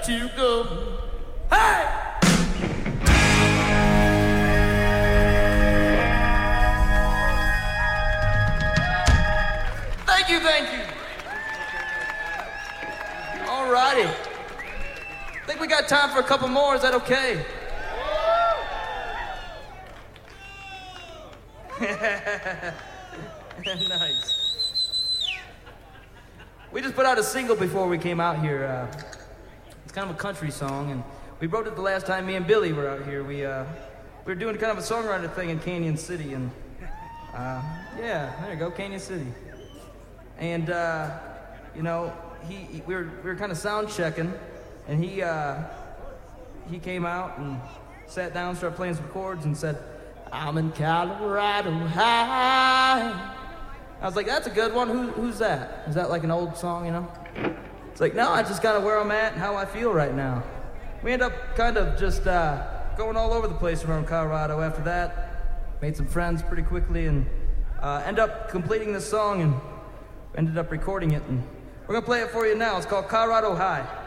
to go. Hey! Thank you. All righty. I think we got time for a couple more. Is that okay? Nice. We just put out a single before we came out here. It's kind of a country song, and we wrote it the last time me and Billy were out here. We were doing kind of a songwriter thing in Canyon City, and yeah, there you go, Canyon City. And you know, we were kind of sound checking, and he came out and sat down, started playing some chords, and said, "I'm in Colorado High." I was like, "That's a good one. Who's that? Is that like an old song, you know?" It's like, "No, I just kind of where I'm at and how I feel right now." We end up kind of just going all over the place around Colorado. After that, made some friends pretty quickly, and end up completing this song and ended up recording it. And we're gonna play it for you now. It's called Colorado High.